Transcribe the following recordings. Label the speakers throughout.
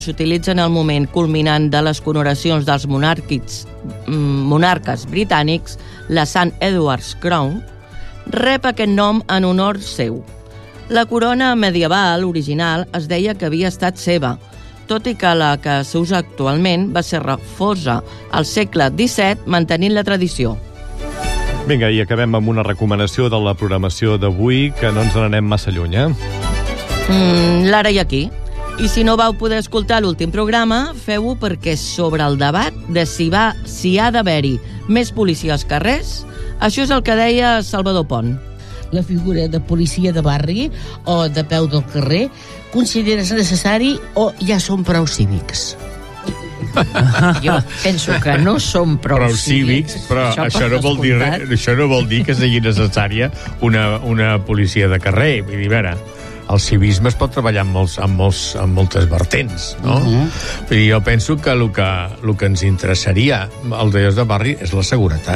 Speaker 1: s'utilitza en el moment culminant de les coronacions dels monarques britànics, la St. Edward's Crown, rep aquest nom en honor seu. La corona medieval original es deia que havia estat seva, tot i que la que s'usa actualment va ser refosa al segle XVII, mantenint la tradició.
Speaker 2: Vinga, i acabem amb una recomanació de la programació d'avui, que no ens n'anem massa lluny,
Speaker 1: L'ara i aquí. I si no vau poder escoltar l'últim programa, feu-ho perquè sobre el debat de si ha d'haver-hi més policia als carrers, això és el que deia Salvador Pont.
Speaker 3: La figura de policia de barri o de peu del carrer consideres necessari o ja són prou cívics?
Speaker 4: Jo penso que no som prou cívics,
Speaker 5: però això no vol dir que sigui necessària una policia de carrer. Vull dir, a veure, el civisme es pot treballar amb moltes vertents, no? Vull dir, jo penso que el que ens interessaria als de barri és la seguretat.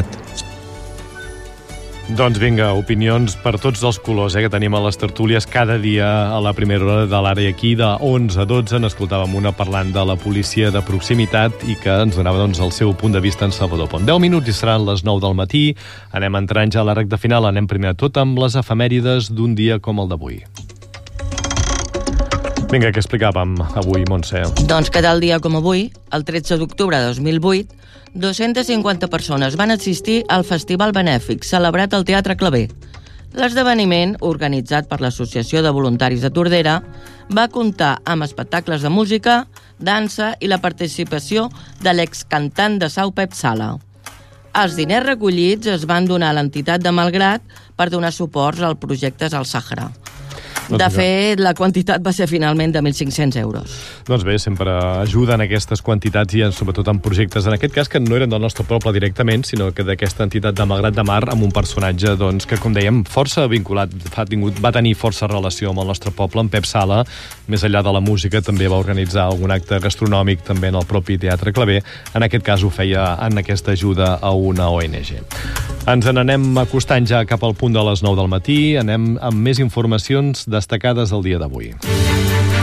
Speaker 2: Doncs vinga, opinions per tots els colors, que tenim a les tertúlies cada dia a la primera hora de l'Ara i aquí, de 11 a 12, n'escoltàvem una parlant de la policia de proximitat i que ens donava el seu punt de vista en Salvador Pont. 10 minuts i seran les 9 del matí, anem entrant ja a la recta final, anem primer de tot amb les efemèrides d'un dia com el d'avui. Vinga, què explicàvem avui, Montse?
Speaker 1: Doncs que tal dia com avui, el 13 d'octubre de 2008, 250 persones van assistir al Festival Benèfic, celebrat al Teatre Claver. L'esdeveniment, organitzat per l'Associació de Voluntaris de Tordera, va comptar amb espectacles de música, dansa i la participació de l'excantant de Sau Pep Sala. Els diners recollits es van donar a l'entitat de Malgrat per donar suports al projecte al Sàhara. De fet, la quantitat va ser finalment de 1.500 euros.
Speaker 2: Doncs bé, sempre ajuden aquestes quantitats i sobretot en projectes, en aquest cas que no eren del nostre poble directament, sinó que d'aquesta entitat de Malgrat de Mar, amb un personatge que, com dèiem, força vinculat, va tenir força relació amb el nostre poble, en Pep Sala, més enllà de la música, també va organitzar algun acte gastronòmic també en el propi Teatre Claver. En aquest cas ho feia en aquesta ajuda a una ONG. Ens n'anem acostant ja cap al punt de les 9 del matí, anem amb més informacions destacades el dia d'avui.